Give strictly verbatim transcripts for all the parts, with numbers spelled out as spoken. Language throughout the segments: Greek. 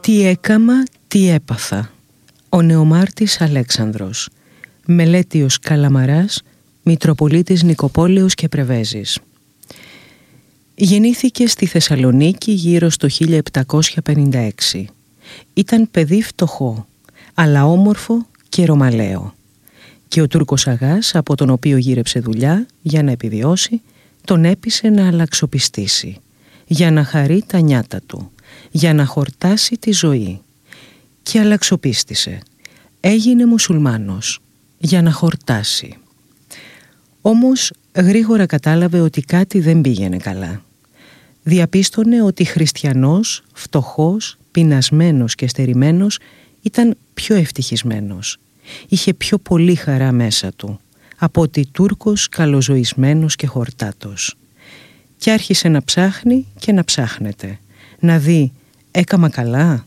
Τι έκαμα, τι έπαθα. Ο νεομάρτης Αλέξανδρος, μελέτιος Καλαμαράς, Μητροπολίτης Νικοπόλεως και Πρεβέζης. Γεννήθηκε στη Θεσσαλονίκη γύρω στο χίλια επτακόσια πενήντα έξι. Ήταν παιδί φτωχό, αλλά όμορφο και ρωμαλαίο. Και ο Τούρκος Αγάς, από τον οποίο γύρεψε δουλειά για να επιβιώσει, τον έπεισε να αλλαξοπιστήσει, για να χαρεί τα νιάτα του, για να χορτάσει τη ζωή. Και αλλαξοπίστησε. Έγινε μουσουλμάνος, για να χορτάσει. Όμως γρήγορα κατάλαβε ότι κάτι δεν πήγαινε καλά. Διαπίστωνε ότι χριστιανός, φτωχός, πεινασμένος και στερημένος ήταν πιο ευτυχισμένος. Είχε πιο πολύ χαρά μέσα του από ότι Τούρκος καλοζωισμένος και χορτάτος. Και άρχισε να ψάχνει και να ψάχνεται, να δει έκαμα καλά.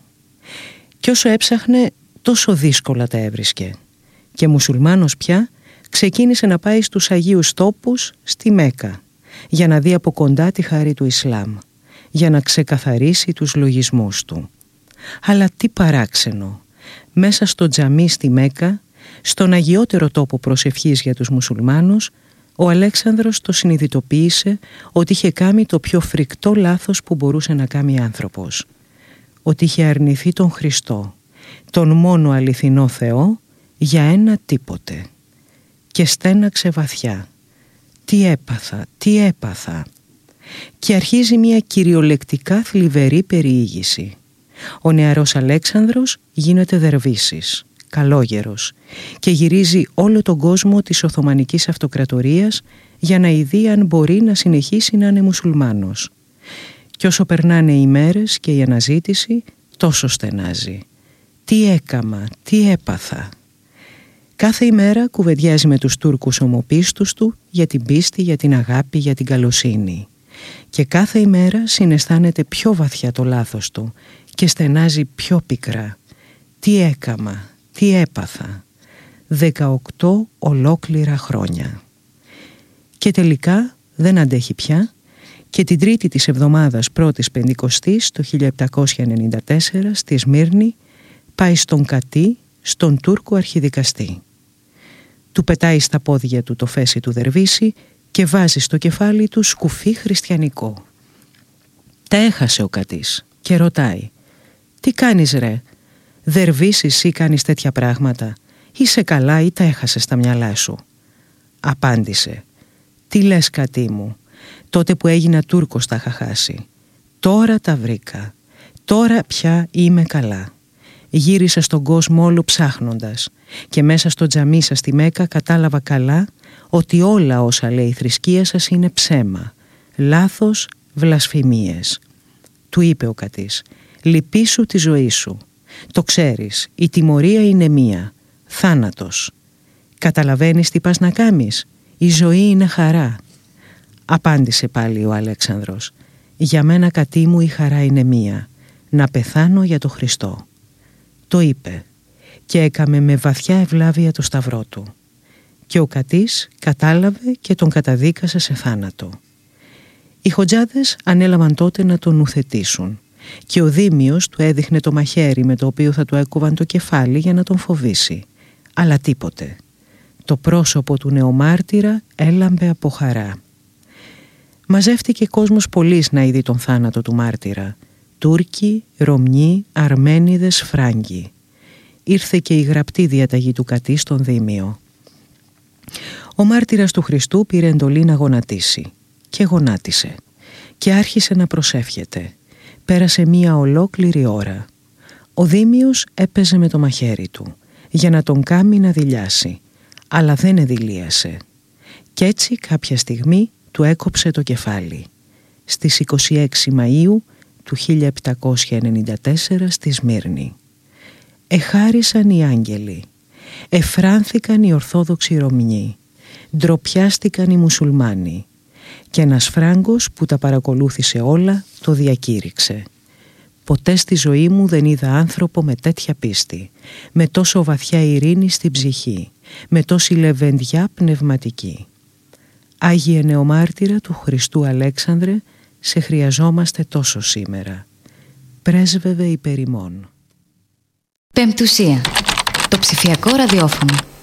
Κι όσο έψαχνε τόσο δύσκολα τα έβρισκε. Και μουσουλμάνος πια ξεκίνησε να πάει στους Αγίους Τόπους στη Μέκα, για να δει από κοντά τη χάρη του Ισλάμ, για να ξεκαθαρίσει τους λογισμούς του. Αλλά τι παράξενο, μέσα στο τζαμί στη Μέκα, στον αγιότερο τόπο προσευχής για τους μουσουλμάνους, ο Αλέξανδρος το συνειδητοποίησε ότι είχε κάνει το πιο φρικτό λάθος που μπορούσε να κάνει άνθρωπος. Ότι είχε αρνηθεί τον Χριστό, τον μόνο αληθινό Θεό, για ένα τίποτε. Και στέναξε βαθιά. Τι έπαθα, τι έπαθα. Και αρχίζει μια κυριολεκτικά θλιβερή περιήγηση. Ο νεαρός Αλέξανδρος γίνεται δερβίσης, καλόγερος, και γυρίζει όλο τον κόσμο της Οθωμανικής Αυτοκρατορίας για να ειδεί αν μπορεί να συνεχίσει να είναι μουσουλμάνος. Και όσο περνάνε οι μέρες και η αναζήτηση, τόσο στενάζει. Τι έκαμα, τι έπαθα. Κάθε ημέρα κουβεντιάζει με τους Τούρκους ομοπίστους του για την πίστη, για την αγάπη, για την καλοσύνη. Και κάθε ημέρα συναισθάνεται πιο βαθιά το λάθος του και στενάζει πιο πικρά. Τι έκαμα, τι έπαθα. Δεκαοκτώ ολόκληρα χρόνια. Και τελικά δεν αντέχει πια και την τρίτη της εβδομάδας πρώτης Πεντηκοστής το χίλια επτακόσια ενενήντα τέσσερα στη Σμύρνη πάει στον Κατή, στον Τούρκο αρχιδικαστή. Του πετάει στα πόδια του το φέση του δερβίση και βάζει στο κεφάλι του σκουφί χριστιανικό. Τα έχασε ο Κατής και ρωτάει «Τι κάνεις ρε, δερβίσεις ή κάνεις τέτοια πράγματα, είσαι καλά ή τα έχασες στα μυαλά σου?» Απάντησε «Τι λες Κατή μου, τότε που έγινα Τούρκος τα είχα χάσει. Τώρα τα βρήκα, τώρα πια είμαι καλά. Γύρισα στον κόσμο όλο ψάχνοντας και μέσα στο τζαμί σας στη Μέκα κατάλαβα καλά ότι όλα όσα λέει η θρησκεία σας είναι ψέμα, λάθος, βλασφημίες». Του είπε ο Κατής «Λυπήσου τη ζωή σου. Το ξέρεις, η τιμωρία είναι μία, θάνατος. Καταλαβαίνεις τι πας να κάνεις, η ζωή είναι χαρά». Απάντησε πάλι ο Αλέξανδρος «Για μένα Κατή μου η χαρά είναι μία, να πεθάνω για το Χριστό». Το είπε και έκαμε με βαθιά ευλάβεια το σταυρό του. Και ο Κατής κατάλαβε και τον καταδίκασε σε θάνατο. Οι χοντζάδες ανέλαβαν τότε να τον ουθετήσουν και ο Δήμιος του έδειχνε το μαχαίρι με το οποίο θα του έκοβαν το κεφάλι για να τον φοβήσει. Αλλά τίποτε. Το πρόσωπο του νεομάρτυρα έλαμπε από χαρά. Μαζεύτηκε κόσμος πολύς να είδει τον θάνατο του μάρτυρα. Τούρκοι, Ρωμιοί, Αρμένιδες, Φράγκοι. Ήρθε και η γραπτή διαταγή του Κατή στον Δήμιο. Ο μάρτυρας του Χριστού πήρε εντολή να γονατίσει και γονάτισε και άρχισε να προσεύχεται. Πέρασε μία ολόκληρη ώρα. Ο Δήμιος έπαιζε με το μαχαίρι του για να τον κάμει να δειλιάσει, αλλά δεν εδηλίασε. Κι έτσι κάποια στιγμή του έκοψε το κεφάλι. Στις είκοσι έξι Μαΐου του χίλια επτακόσια ενενήντα τέσσερα στη Σμύρνη. Εχάρισαν οι άγγελοι, εφράνθηκαν οι Ορθόδοξοι Ρωμιοί, ντροπιάστηκαν οι Μουσουλμάνοι και ένας Φράγκος που τα παρακολούθησε όλα το διακήρυξε. «Ποτέ στη ζωή μου δεν είδα άνθρωπο με τέτοια πίστη, με τόσο βαθιά ειρήνη στην ψυχή, με τόση λεβεντιά πνευματική. Άγιε νεομάρτυρα του Χριστού Αλέξανδρε, σε χρειαζόμαστε τόσο σήμερα. πρέσβευε υπερ ημών. Πεμπτουσία. Το ψηφιακό ραδιόφωνο.